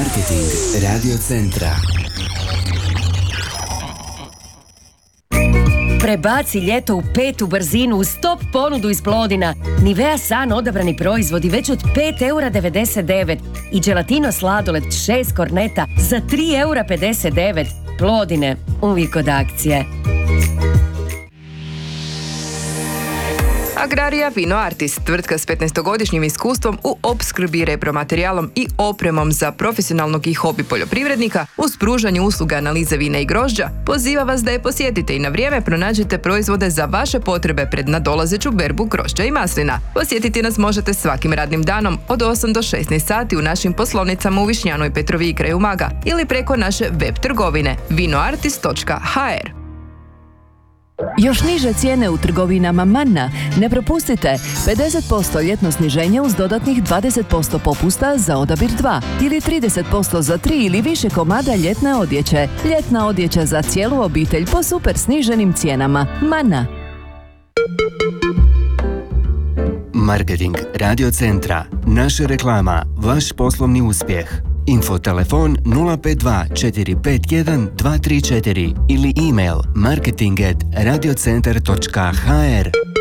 Marketing Radio Centra. Prebaci ljeto u 5. brzinu uz top ponudu iz Plodina. Nivea San odabrani proizvodi već od 5,99 € i Gelatino sladoled 6 korneta za 3,59 €. Plodine, uvijek od akcije. Agraria Vino Artis, tvrtka s 15-godišnjim iskustvom u opskrbi repromaterijalom i opremom za profesionalnog i hobi poljoprivrednika uz pružanje usluga analize vina i grožđa, poziva vas da je posjetite i na vrijeme pronađete proizvode za vaše potrebe pred nadolazeću berbu grožđa i maslina. Posjetiti nas možete svakim radnim danom od 8 do 16 sati u našim poslovnicama u Višnjanoj, Petrovi i kraju Umaga ili preko naše web trgovine vinoartis.hr. Još niže cijene u trgovinama Manna. Ne propustite 50% ljetno sniženje uz dodatnih 20% popusta za odabir 2 ili 30% za 3 ili više komada ljetne odjeće. Ljetna odjeća za cijelu obitelj po super sniženim cijenama. Manna. Marketing Radio Centra. Naša reklama. Vaš poslovni uspjeh. Info telefon 052 451 234 ili email marketing@radiocentar.hr.